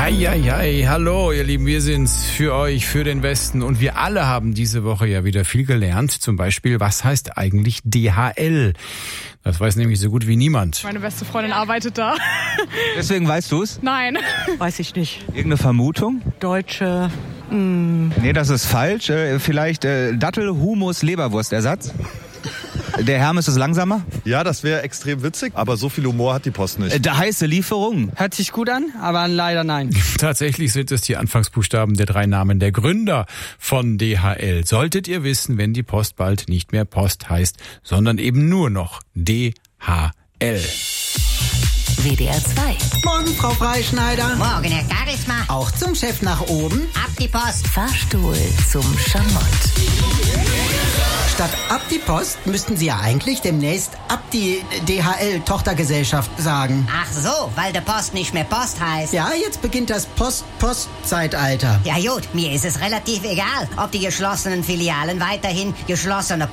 Eieiei, hallo ihr Lieben, wir sind's für euch, für den Westen und wir alle haben diese Woche ja wieder viel gelernt. Zum Beispiel, was heißt eigentlich DHL? Das weiß nämlich so gut wie niemand. Meine beste Freundin arbeitet da. Deswegen weißt du's? Nein. Weiß ich nicht. Irgendeine Vermutung? Deutsche. Nee, das ist falsch. Vielleicht Dattel, Hummus, Leberwurstersatz? Der Hermes ist langsamer? Ja, das wäre extrem witzig, aber so viel Humor hat die Post nicht. Der heiße Lieferung. Hört sich gut an, aber leider nein. Tatsächlich sind es die Anfangsbuchstaben der 3 Namen der Gründer von DHL. Solltet ihr wissen, wenn die Post bald nicht mehr Post heißt, sondern eben nur noch DHL. WDR 2. Morgen, Frau Freischneider. Morgen, Herr Kagelsmann. Auch zum Chef nach oben. Ab die Post. Fahrstuhl zum Schamott. Statt ab die Post müssten Sie ja eigentlich demnächst ab die DHL-Tochtergesellschaft sagen. Ach so, weil der Post nicht mehr Post heißt. Ja, jetzt beginnt das Post-Post-Zeitalter. Ja gut, mir ist es relativ egal, ob die geschlossenen Filialen weiterhin geschlossene